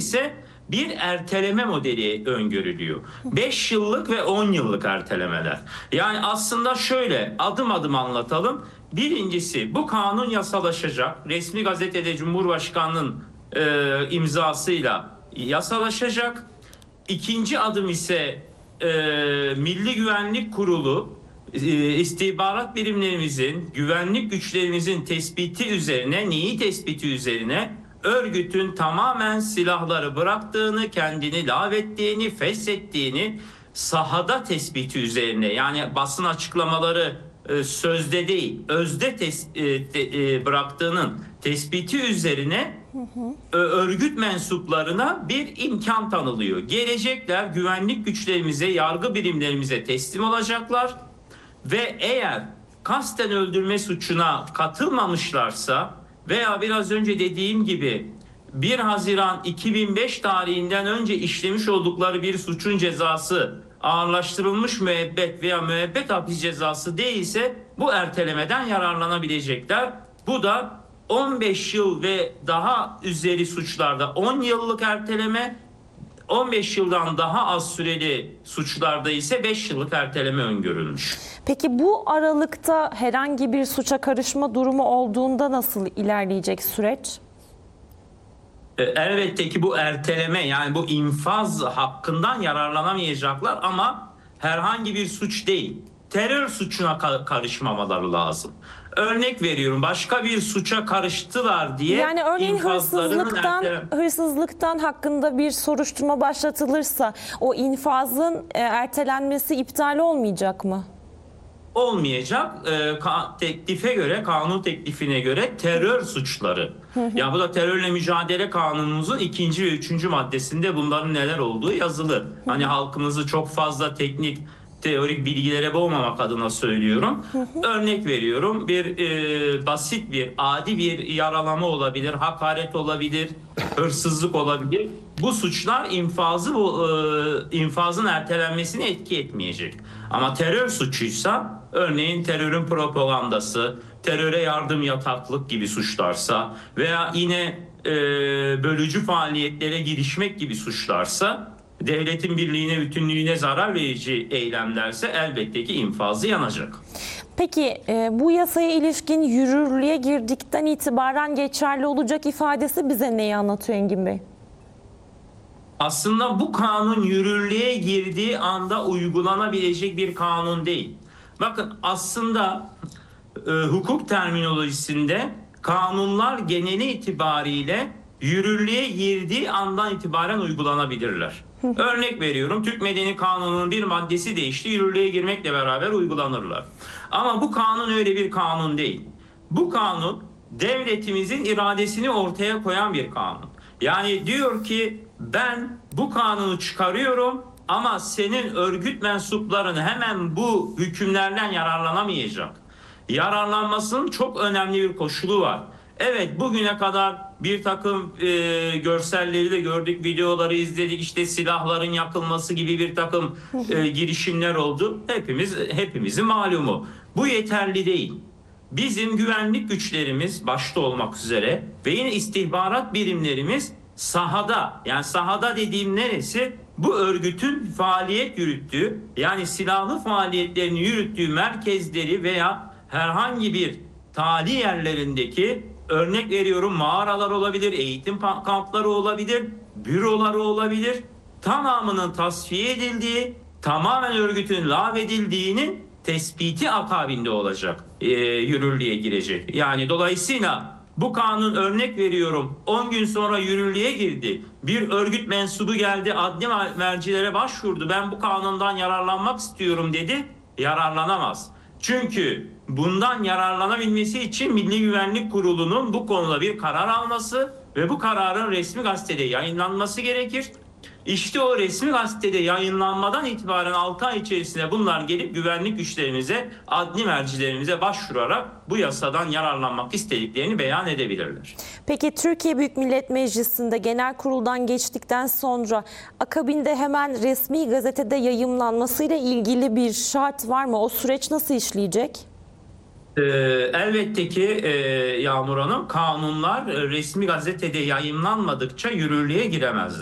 ise bir erteleme modeli öngörülüyor. 5 yıllık ve 10 yıllık ertelemeler. Yani aslında şöyle adım adım anlatalım. Birincisi, bu kanun yasalaşacak. Resmi gazetede Cumhurbaşkanı'nın imzasıyla yasalaşacak. İkinci adım ise Milli Güvenlik Kurulu istihbarat birimlerimizin, güvenlik güçlerimizin tespiti üzerine, neyi tespiti üzerine? Örgütün tamamen silahları bıraktığını, kendini lağvettiğini, feshettiğini sahada tespiti üzerine, yani basın açıklamaları sözde değil, özde bıraktığının tespiti üzerine örgüt mensuplarına bir imkan tanılıyor. Gelecekler, güvenlik güçlerimize, yargı birimlerimize teslim olacaklar ve eğer kasten öldürme suçuna katılmamışlarsa veya biraz önce dediğim gibi 1 Haziran 2005 tarihinden önce işlemiş oldukları bir suçun cezası ağırlaştırılmış müebbet veya müebbet hapis cezası değilse bu ertelemeden yararlanabilecekler. Bu da 15 yıl ve daha üzeri suçlarda 10 yıllık erteleme, 15 yıldan daha az süreli suçlarda ise 5 yıllık erteleme öngörülmüş. Peki bu aralıkta herhangi bir suça karışma durumu olduğunda nasıl ilerleyecek süreç? Elbette ki bu erteleme, yani bu infaz hakkından yararlanamayacaklar ama herhangi bir suç değil. Terör suçuna karışmamaları lazım. Örnek veriyorum, başka bir suça karıştılar diye. Yani örneğin hırsızlıktan hakkında bir soruşturma başlatılırsa o infazın ertelenmesi iptal olmayacak mı? Olmayacak. Teklife göre, kanun teklifine göre terör suçları. Ya bu da terörle mücadele kanunumuzun 2. ve 3. maddesinde bunların neler olduğu yazılı. Hani halkımızı çok fazla teknik, teorik bilgilere boğmamak adına söylüyorum. Örnek veriyorum, bir basit bir, adi bir yaralama olabilir, hakaret olabilir, hırsızlık olabilir. Bu suçlar infazın ertelenmesine etki etmeyecek. Ama terör suçuysa, örneğin terörün propagandası, teröre yardım, yataklık gibi suçlarsa veya yine bölücü faaliyetlere girişmek gibi suçlarsa, devletin birliğine, bütünlüğüne zarar verici eylemlerse elbette ki infazı yanacak. Peki bu yasaya ilişkin yürürlüğe girdikten itibaren geçerli olacak ifadesi bize neyi anlatıyor Engin Bey? Aslında bu kanun yürürlüğe girdiği anda uygulanabilecek bir kanun değil. Bakın, aslında hukuk terminolojisinde kanunlar geneli itibariyle yürürlüğe girdiği andan itibaren uygulanabilirler. Örnek veriyorum, Türk Medeni Kanunu'nun bir maddesi değişti, yürürlüğe girmekle beraber uygulanırlar. Ama bu kanun öyle bir kanun değil. Bu kanun devletimizin iradesini ortaya koyan bir kanun. Yani diyor ki, ben bu kanunu çıkarıyorum ama senin örgüt mensupların hemen bu hükümlerden yararlanamayacak. Yararlanmasının çok önemli bir koşulu var. Evet, bugüne kadar bir takım görselleri de gördük, videoları izledik, işte silahların yakılması gibi bir takım girişimler oldu. Hepimizin malumu. Bu yeterli değil. Bizim güvenlik güçlerimiz başta olmak üzere ve yine istihbarat birimlerimiz sahada, yani sahada dediğim neresi? Bu örgütün faaliyet yürüttüğü, yani silahlı faaliyetlerini yürüttüğü merkezleri veya herhangi bir tali yerlerindeki, örnek veriyorum, mağaralar olabilir, eğitim kampları olabilir, büroları olabilir, tamamının tasfiye edildiği, tamamen örgütün lağvedildiğinin tespiti akabinde olacak, yürürlüğe girecek. Yani dolayısıyla bu kanun, örnek veriyorum, 10 gün sonra yürürlüğe girdi. Bir örgüt mensubu geldi, adli mercilere başvurdu. Ben bu kanundan yararlanmak istiyorum dedi. Yararlanamaz. Çünkü bundan yararlanabilmesi için Milli Güvenlik Kurulu'nun bu konuda bir karar alması ve bu kararın resmi gazetede yayınlanması gerekir. İşte o resmi gazetede yayınlanmadan itibaren 6 ay içerisinde bunlar gelip güvenlik güçlerimize, adli mercilerimize başvurarak bu yasadan yararlanmak istediklerini beyan edebilirler. Peki Türkiye Büyük Millet Meclisi'nde genel kuruldan geçtikten sonra akabinde hemen resmi gazetede yayımlanmasıyla ilgili bir şart var mı? O süreç nasıl işleyecek? Elbette ki Yağmur Hanım, kanunlar resmi gazetede yayımlanmadıkça yürürlüğe giremezler.